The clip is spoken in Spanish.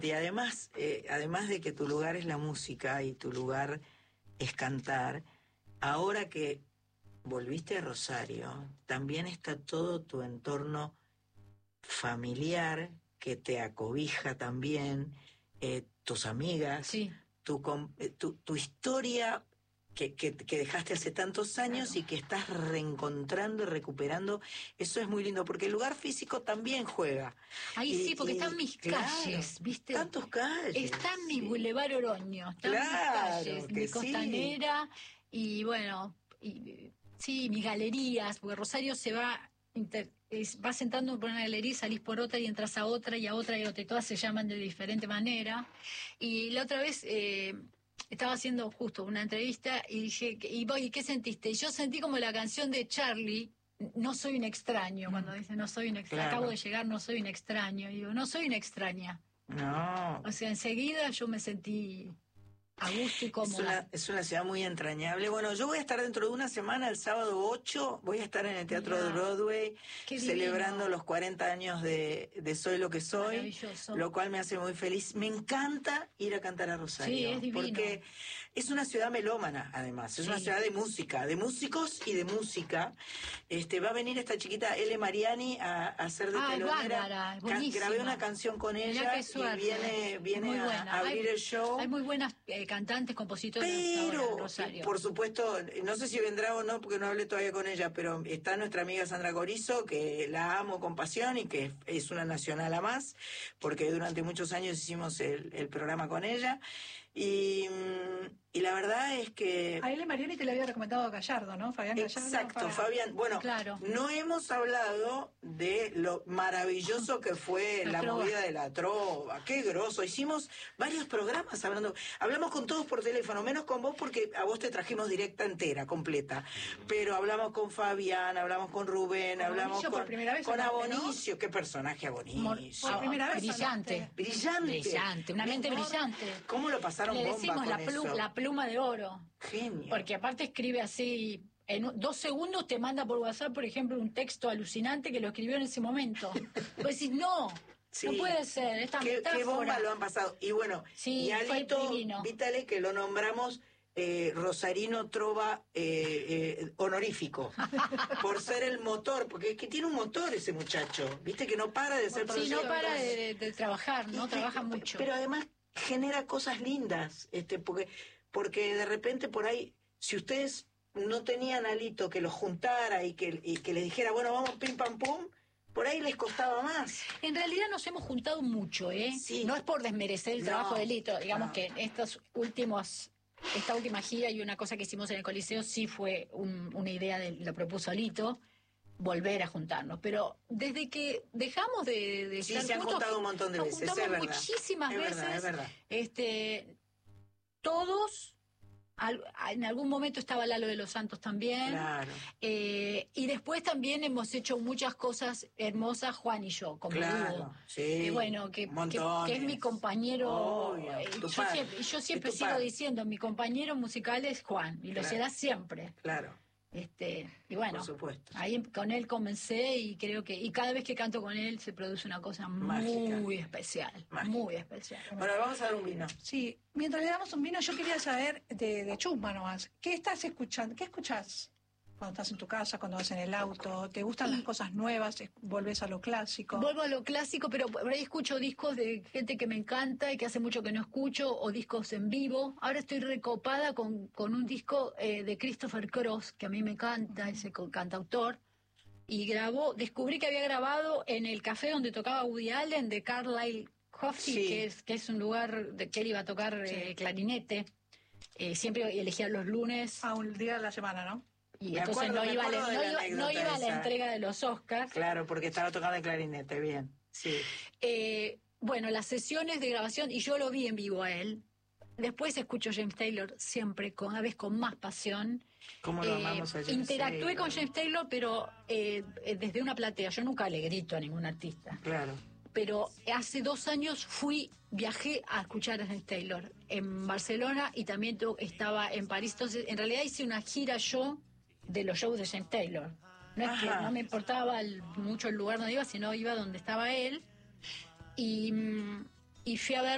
Y además de que tu lugar es la música y tu lugar es cantar, ahora que volviste a Rosario, también está todo tu entorno familiar que te acobija también, tus amigas, Sí. tu historia que dejaste hace tantos años, claro, y que estás reencontrando y recuperando. Eso es muy lindo, porque el lugar físico también juega. Ahí sí, porque están mis calles, ¿viste? Tantos calles. Está en mi Boulevard Oroño, están mis calles, mi Costanera, y bueno, sí, mis galerías, porque Rosario se va... vas entrando por una galería, salís por otra y entras a otra y a otra y a otra, y todas se llaman de diferente manera. Y la otra vez estaba haciendo justo una entrevista y dije, ¿y vos, qué sentiste? Y yo sentí como la canción de Charlie, No soy un extraño, cuando dice no soy un extraño, claro, acabo de llegar, no soy un extraño. Y digo, no soy una extraña. No. O sea, enseguida yo me sentí a gusto y cómoda. Es una ciudad muy entrañable. Bueno, yo voy a estar dentro de una semana, el sábado 8, voy a estar en el Teatro de Broadway, celebrando los 40 años de Soy lo que soy. Maravilloso. Lo cual me hace muy feliz. Me encanta ir a cantar a Rosario. Sí, es divino. Porque es una ciudad melómana, además. Es una ciudad de música, de músicos y de música. Va a venir esta chiquita, Ele Mariani, a hacer de telonera. Grabé una canción con ella y viene a abrir el show. Hay muy buenas cantantes, compositores. Pero, en Rosario. Por supuesto, no sé si vendrá o no, porque no hablé todavía con ella, pero está nuestra amiga Sandra Corizo, que la amo con pasión y que es una nacional a más, porque durante muchos años hicimos el programa con ella. Y la verdad es que... A él Mariani te le había recomendado a Gallardo, ¿no? Fabián Gallardo. Exacto, Fabián. Bueno, claro, no hemos hablado de lo maravilloso que fue la movida de la trova. Qué groso. Hicimos varios programas hablamos con todos por teléfono, menos con vos porque a vos te trajimos directa entera, completa. Pero hablamos con Fabián, hablamos con Rubén, hablamos con Abonicio. ¿No? Qué personaje Abonicio. Por primera vez. Brillante, una mente brillante. ¿Cómo lo pasaron? Le decimos la pluma de oro. Genio. Porque aparte escribe así, en 2 segundos te manda por WhatsApp, por ejemplo, un texto alucinante que lo escribió en ese momento. Vos decís, no puede ser, esta metáfora. Qué bomba lo han pasado. Y bueno, y Alito Vitale, que lo nombramos Rosarino Trova honorífico, por ser el motor, porque es que tiene un motor ese muchacho, viste que no para de ser profesor. Sí, no para de trabajar, no trabaja mucho. Pero además genera cosas lindas, porque de repente por ahí, si ustedes no tenían a Lito que los juntara y que les dijera, bueno, vamos pim pam pum, por ahí les costaba más. En realidad nos hemos juntado mucho, Sí. No es por desmerecer el trabajo de Lito, digamos que esta última gira y una cosa que hicimos en el Coliseo sí fue una idea, lo propuso Lito, volver a juntarnos, pero desde que dejamos de sí, estar se han juntos, juntado un montón de veces, es verdad. Muchísimas veces. Es verdad. Todos, en algún momento estaba Lalo de los Santos también. Claro. Y después también hemos hecho muchas cosas hermosas, Juan y yo, como dúo. Sí, que es mi compañero. Yo siempre sigo diciendo, mi compañero musical es Juan, y lo será siempre. Claro. Y bueno, por supuesto. Ahí con él comencé y creo que cada vez que canto con él se produce una cosa mágica, muy especial, muy especial. Bueno, vamos a dar un vino. Sí, mientras le damos un vino, yo quería saber de Chusma nomás, ¿qué estás escuchando? ¿Qué escuchás cuando estás en tu casa, cuando vas en el auto? ¿Te gustan las cosas nuevas? ¿Volvés a lo clásico? Vuelvo a lo clásico, pero por ahí escucho discos de gente que me encanta y que hace mucho que no escucho, o discos en vivo. Ahora estoy recopada con un disco de Christopher Cross, que a mí me encanta, ese cantautor, y descubrí que había grabado en el café donde tocaba Woody Allen, de Carlisle Coffee, que es un lugar que él iba a tocar clarinete. Siempre elegía los lunes. A un día de la semana, ¿no? Y entonces no iba a la entrega de los Oscars. Claro, porque estaba tocando el clarinete, bien. Sí. Bueno, las sesiones de grabación, y yo lo vi en vivo a él. Después escucho James Taylor siempre, cada vez con más pasión. ¿Cómo lo amamos a James Interactué con James Taylor, pero desde una platea. Yo nunca le grito a ningún artista. Claro. Pero hace 2 años viajé a escuchar a James Taylor en Barcelona y también estaba en París. Entonces, en realidad hice una gira yo de los shows de James Taylor. No es que no me importaba mucho el lugar donde iba, sino iba donde estaba él. Y fui a ver